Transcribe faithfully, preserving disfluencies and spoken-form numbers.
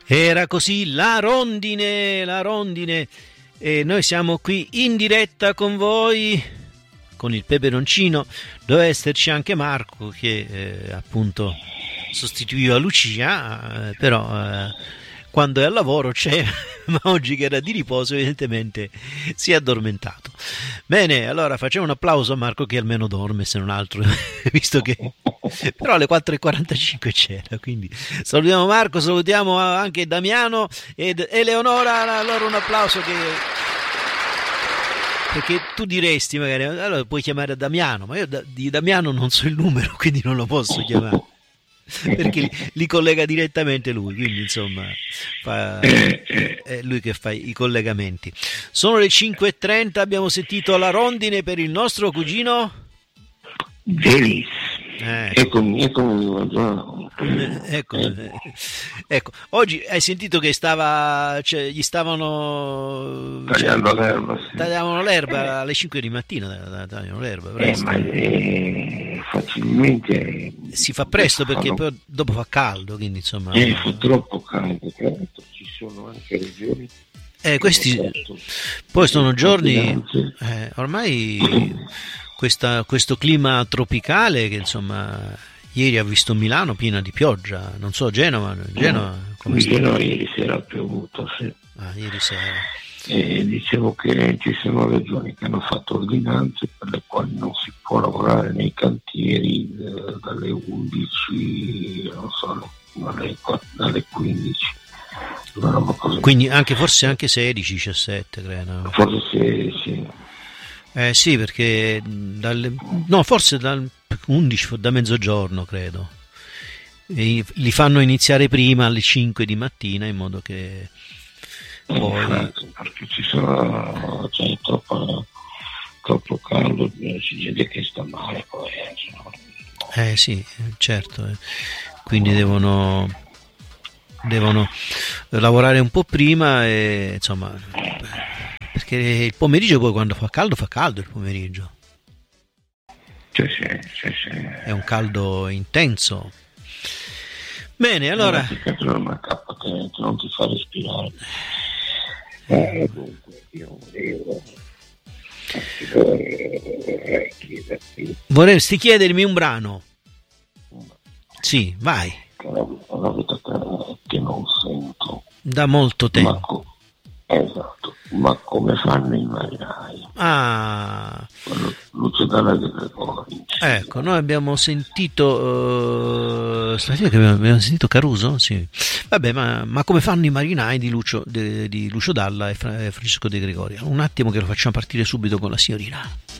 Era così la rondine, la rondine, e noi siamo qui in diretta con voi, con il peperoncino. Doveva esserci anche Marco che eh, appunto sostituiva Lucia, eh, però eh, quando è al lavoro c'è, ma oggi che era di riposo evidentemente si è addormentato. Bene, allora facciamo un applauso a Marco che almeno dorme, se non altro, visto che però alle quattro e quarantacinque c'era, quindi salutiamo Marco, salutiamo anche Damiano ed Eleonora. Allora un applauso, che perché tu diresti magari allora puoi chiamare Damiano, ma io da, di Damiano non so il numero, quindi non lo posso chiamare perché li, li collega direttamente lui, quindi insomma fa, è lui che fa i collegamenti. Sono le cinque e trenta, abbiamo sentito la rondine per il nostro cugino Delis. Eh. Eccomi, eccomi, buongiorno. Ecco, ecco, oggi hai sentito che stava, cioè, gli stavano tagliando cioè, l'erba, sì. tagliavano l'erba eh. alle cinque di mattina, tagliano l'erba eh, ma eh, facilmente si fa presto perché fanno... poi dopo fa caldo, quindi insomma eh, fa troppo caldo, ci sono anche regioni eh, questi poi sono giorni eh, ormai questa, questo clima tropicale che insomma ieri ha visto Milano piena di pioggia, non so Genova, Genova come Genova ieri sera ha piovuto, sì. Ah, ieri sera. E dicevo che ci sono regioni che hanno fatto ordinanze per le quali non si può lavorare nei cantieri eh, dalle undici, non so, dalle, dalle quindici. Quindi anche forse anche sedici, diciassette credo. Forse sì, sì. Eh sì, perché dalle, no, forse dal undici, da mezzogiorno credo. E li fanno iniziare prima alle cinque di mattina in modo che poi eh, perché ci sono c'è troppo, troppo caldo, c'è gente che sta male poi eh, eh sì, certo, eh. Quindi devono devono lavorare un po' prima e insomma, perché il pomeriggio poi quando fa caldo fa caldo il pomeriggio. Sì, sì, sì, sì. È un caldo intenso. Bene, allora una cappa che non ti fa respirare. Eh, dunque, io volevo vorrei chiederti. Vorresti chiedermi un brano? Sì, vai. Una vita che non sento da molto tempo. Ma co- esatto, ma come fanno i marinai? Ah, Lucio Dalla De Gregori. Ecco, noi abbiamo sentito uh, stamattina che abbiamo, abbiamo sentito Caruso, sì. Vabbè, ma, ma come fanno i marinai di Lucio, de, di Lucio Dalla e Fra, Francesco De Gregorio? Un attimo che lo facciamo partire subito con la signorina.